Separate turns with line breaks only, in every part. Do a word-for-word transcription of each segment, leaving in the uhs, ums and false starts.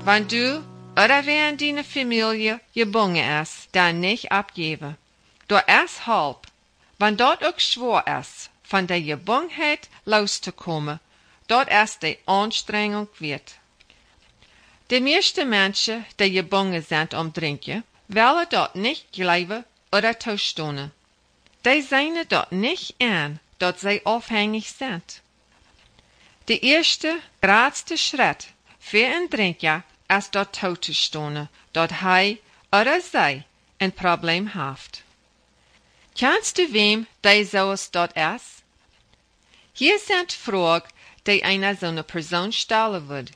Wenn du oder wer in deiner Familie gebunden ist, dann nicht abgeben. Dort erst halb, wenn dort auch schwor ist, von der Gebungenheit loszukommen, dort erst die Anstrengung wird. Die meisten Menschen, die gebunden sind um Trinken, wollen dort nicht glauben oder toestehen. Die sehen dort nicht an, dass sie abhängig sind. Der erste, größte Schritt für einen Trinker ist dort toestehen, dort er oder sie ein Problem hat. Kennst du wem, der so ist dort ist? Hier sind Fragen, die einer so eine Person stellen würde.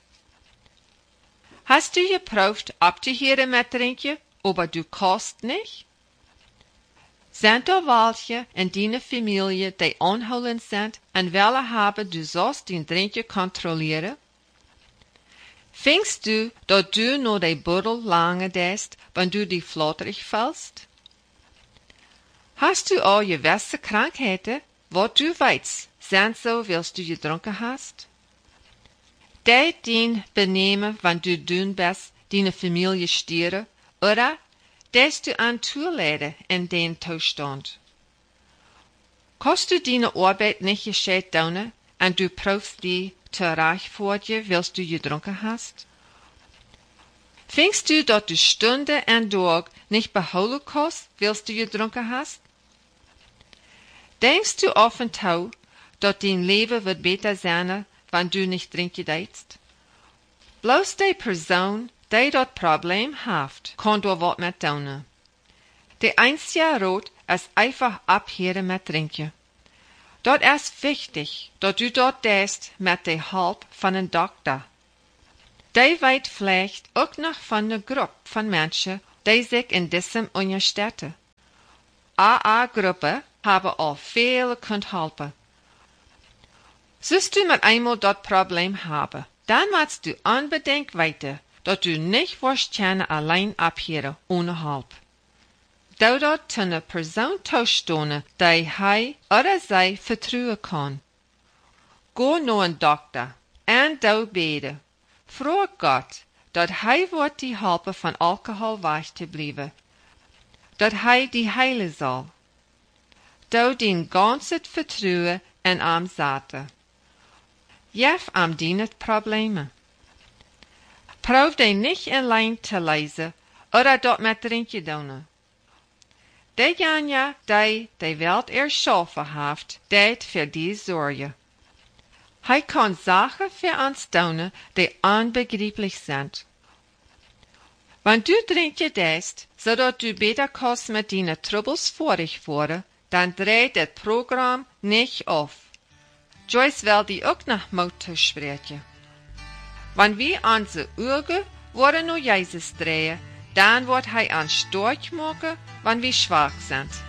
Hast du geprüft, ob du hier mit trinken, aber du kannst nicht? Sind da welche in deiner Familie, die unholend sind, und welche haben du sollst den Trinken kontrollieren? Findest du, dass du nur die Buddel lange dest, wenn du dich flotterig fühlst? Hast du auch gewisse Krankheiten, wo du weißt, sind so, willst du getrunken hast? Die dein Benehmen, wenn du dünn bist, deine Familie stieren, oder dass du an Toilette in den Zustand. Kannst du deine Arbeit nicht gescheit tun, und du prüfst die zurecht vor dir, willst du getrunken hast? Findest du, dass du Stunde und Tag nicht beholen kannst, willst du getrunken hast? Denkst du offen zu, dass dein Leben wird besser sein, wenn du nicht trinken darfst? Bloß die Person, die dort Problem hat, kann da was mit tun. Der einzige Rat ist einfach abhören mit Trinken. Dort ist wichtig, dass du dort denkst mit der Hilfe von einem Doktor. Die weiß vielleicht auch noch von einer Gruppe von Menschen, die sich in diesem unterstützen. A A-Gruppe haben auch viele können helfen. Sollst du mit einmal dort Problem haben, dann musst du unbedingt weiter, dass du nicht wirst können allein abhören, ohne Hilfe. Du dort zu einer Person tauschstehen, die er oder sie vertrauen kann. Geh nur einen Doktor, und du bete. Frag Gott, dass er wird die helfen, von Alkohol weich zu bleiben, dass er die heilen soll. Du dein ganzes Vertrauen in ihm setzen. Jef am deine Probleme. Prof die nicht allein zu lesen oder dort mit Trinken tun. Die Janja, die die Welt erschaffen hat, det für die Sorge. Er kann Sachen für uns tun, die unbegreiflich sind. Wenn du trinken darfst, so dass du besser kannst mit deinen Troubles vorig fahren, dann dreht das Programm nicht auf. Joyce will die auch nach Mut sprechen. Wenn wir unsere Augen wollen nur Jesus drehen, dann wird er uns stark machen, wenn wir schwach sind.